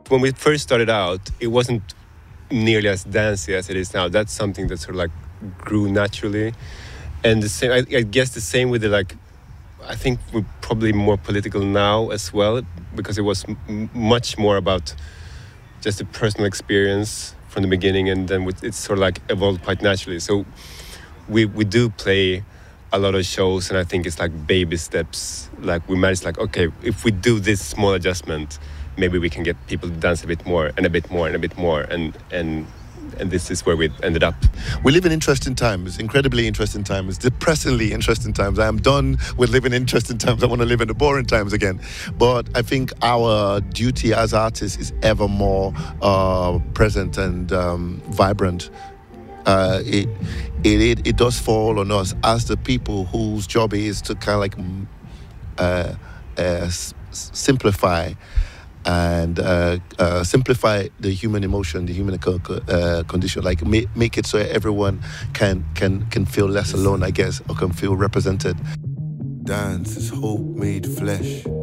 when we first started out, it wasn't nearly as dancey as it is now. That's something that sort of like grew naturally. And the same, I guess the same with the like, I think we're probably more political now as well, because it was much more about just a personal experience from the beginning, and then it's sort of like evolved quite naturally. So we do play a lot of shows, and I think it's like baby steps. Like we managed, like, okay, if we do this small adjustment, maybe we can get people to dance a bit more and a bit more and a bit more, and this is where we ended up. We live in interesting times, incredibly interesting times, depressingly interesting times. I am done with living in interesting times. I want to live in the boring times again. But I think our duty as artists is ever more present and vibrant. It does fall on us as the people whose job is to kind of like simplify and simplify the human emotion, the human condition, like make it so everyone can feel less alone, I guess, or can feel represented. Dance is hope made flesh.